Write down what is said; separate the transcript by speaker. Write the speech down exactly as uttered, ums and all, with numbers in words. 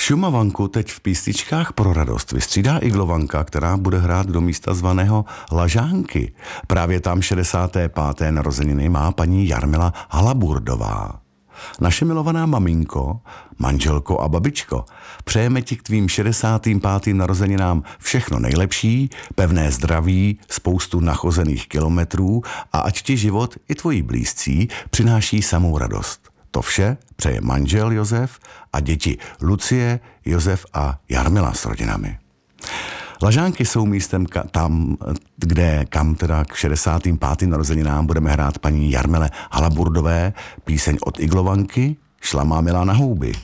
Speaker 1: Šumavanku teď v písničkách pro radost vystřídá Iglovanka, která bude hrát do místa zvaného Lažánky. Právě tam šedesáté páté narozeniny má paní Jarmila Halaburdová. Naše milovaná maminko, manželko a babičko, přejeme ti k tvým šedesátým pátým narozeninám všechno nejlepší, pevné zdraví, spoustu nachozených kilometrů a ať ti život i tvoji blízcí přináší samou radost. To vše přeje manžel Josef a děti Lucie, Josef a Jarmila s rodinami. Lažánky jsou místem ka- tam, kde kam teda k šedesátým pátým narozeninám budeme hrát paní Jarmile Halaburdové píseň od Iglovanky Šla má Milá na houby.